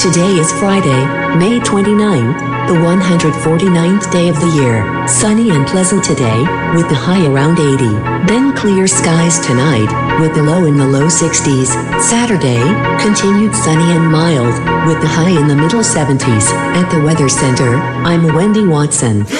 Today is Friday, May 29, the 149th day of the year. Sunny and pleasant today, with the high around 80. Then clear skies tonight, with the low in the low 60s. Saturday, continued sunny and mild, with the high in the middle 70s. At the Weather Center, I'm Wendy Watson.